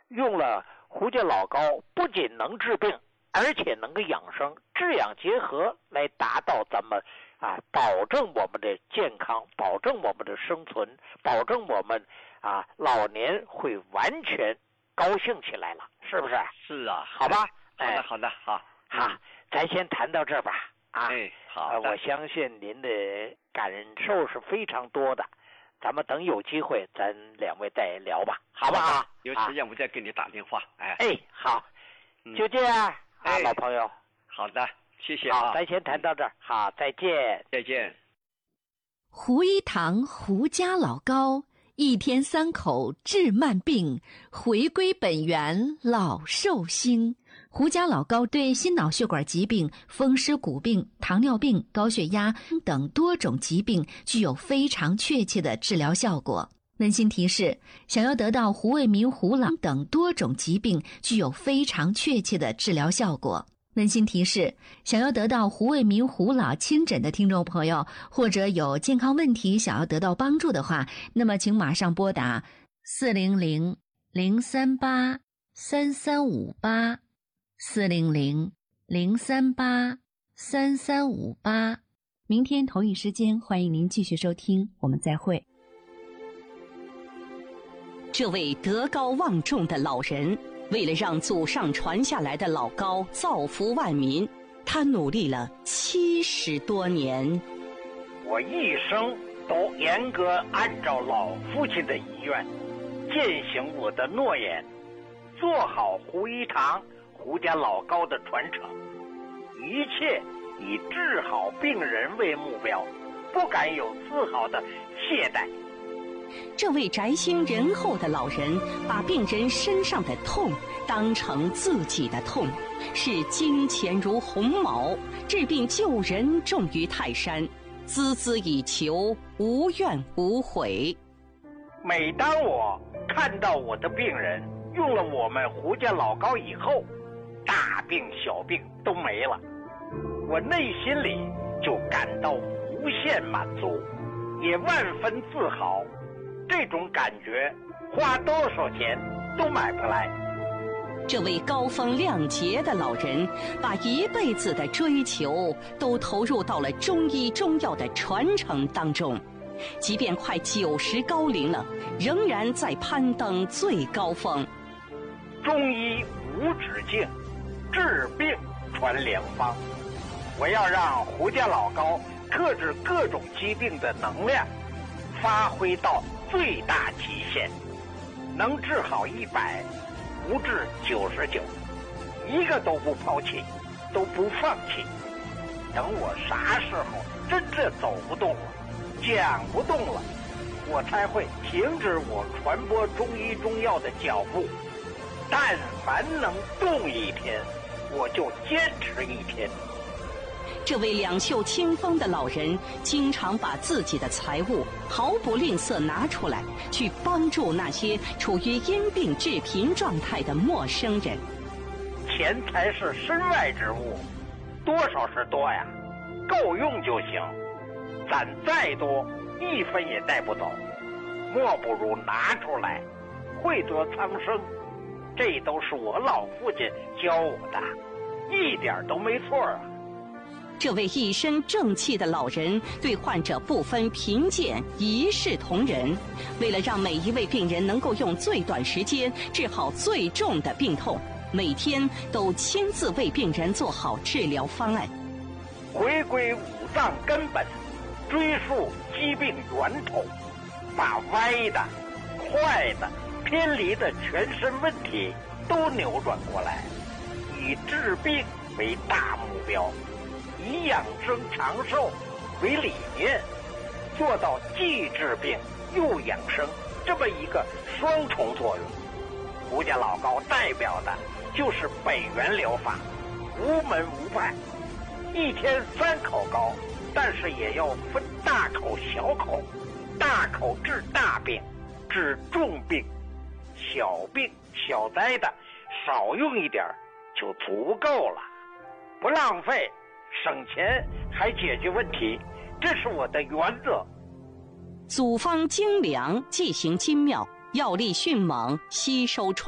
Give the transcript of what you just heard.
用了胡家老膏，不仅能治病，而且能够养生，治养结合，来达到咱们保证我们的健康，保证我们的生存，保证我们老年会完全高兴起来了，是不是？ 是啊， 好吧。 好的，好， 咱先谈到这儿吧。 好的。 我相信您的感受是非常多的，咱们等有机会咱两位再聊吧，好不好？ 有时间我再给你打电话。 好，就这样。老朋友。 好的，谢谢。 好，咱先谈到这儿。好，再见。 再见。 胡一堂胡家老膏，一天3口治慢病，回归本源老寿星。胡家老膏对心脑血管疾病、风湿骨病、糖尿病、高血压等多种疾病具有非常确切的治疗效果。温馨提示：想要得到胡卫民胡老等多种疾病具有非常确切的治疗效果。温馨提示：想要得到胡卫民胡老亲诊的听众朋友，或者有健康问题想要得到帮助的话，那么请马上拨打400-038-3358。400-038-3358。明天同一时间，欢迎您继续收听，我们再会。 这位德高望重的老人，为了让祖上传下来的老膏造福万民，他努力了70多年。 我一生都严格按照老父亲的遗愿，践行我的诺言，做好胡一堂胡家老膏的传承，一切以治好病人为目标，不敢有丝毫的懈怠。 这位宅心仁厚的老人，把病人身上的痛当成自己的痛，视金钱如鸿毛，治病救人重于泰山，孜孜以求，无怨无悔。 每当我看到我的病人用了我们胡家老膏以后，大病小病都没了，我内心里就感到无限满足，也万分自豪。这种感觉花多少钱都买不来。 这位高风亮节的老人，把一辈子的追求都投入到了中医中药的传承当中，即便快90高龄了，仍然在攀登最高峰。 中医无止境，治病传良方。我要让胡家老膏克制各种疾病的能量发挥到最大极限，能治好100，不治99，一个都不抛弃，都不放弃。等我啥时候真正走不动了，讲不动了，我才会停止我传播中医中药的脚步。但凡能动一天，我就坚持1天。 这位两袖清风的老人，经常把自己的财物毫不吝啬拿出来，去帮助那些处于因病致贫状态的陌生人。 钱财是身外之物，多少是多呀，够用就行，攒再多1分也带不走，莫不如拿出来惠泽苍生。这都是我老父亲教我的，一点都没错啊。 这位一身正气的老人对患者不分贫贱，一视同仁。为了让每一位病人能够用最短时间治好最重的病痛，每天都亲自为病人做好治疗方案。 回归五脏根本，追溯疾病源头，把歪的、坏的、偏离的全身问题都扭转过来，以治病为大目标，以养生长寿为理念，做到既治病又养生这么一个双重作用。胡家老膏代表的就是北元疗法，无门无派，一天3口膏，但是也要分大口小口，大口治大病，治重病，小病小灾的少用一点就足够了，不浪费，省钱还解决问题，这是我的原则。 组方精良，剂行精妙，药力迅猛，吸收